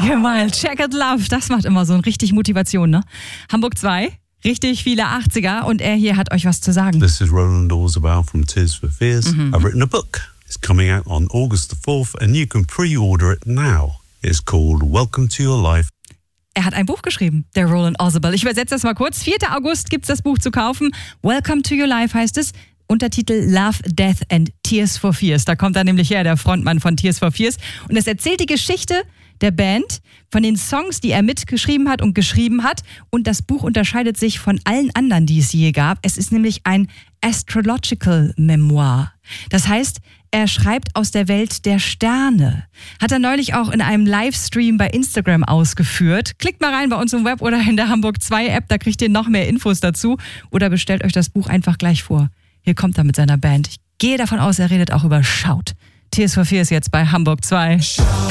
Mild, Checkered Love, das macht immer so richtig Motivation, ne? Hamburg 2, richtig viele 80er und er hier hat euch was zu sagen. This is Roland Orzabal from Tears for Fears. I've written a book. It's coming out on August the 4th and you can pre-order it now. It's called Welcome to Your Life. Er hat ein Buch geschrieben, der Roland Orzabal. Ich übersetze das mal kurz. 4. August gibt's das Buch zu kaufen. Welcome to Your Life heißt es. Untertitel Love, Death and Tears for Fears. Da kommt er nämlich her, der Frontmann von Tears for Fears. Und es erzählt die Geschichte der Band, von den Songs, die er mitgeschrieben hat und geschrieben hat. Und das Buch unterscheidet sich von allen anderen, die es je gab. Es ist nämlich ein Astrological Memoir. Das heißt, er schreibt aus der Welt der Sterne. Hat er neulich auch in einem Livestream bei Instagram ausgeführt. Klickt mal rein bei uns im Web oder in der Hamburg 2 App, da kriegt ihr noch mehr Infos dazu. Oder bestellt euch das Buch einfach gleich vor. Hier kommt er mit seiner Band. Ich gehe davon aus, er redet auch über Shout. Tears for Fears jetzt bei Hamburg 2.